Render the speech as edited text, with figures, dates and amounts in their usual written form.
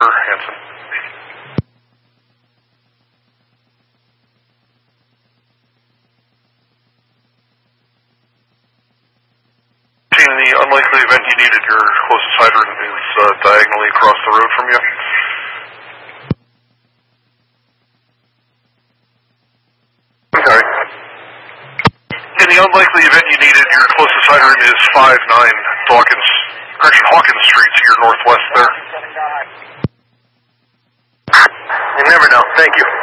Hanson. In the unlikely event you needed, your closest hydrant is diagonally across the road from you. Okay. In the unlikely event you needed, your closest hydrant is 59 Hawkins Street to your northwest there. You never know. Thank you.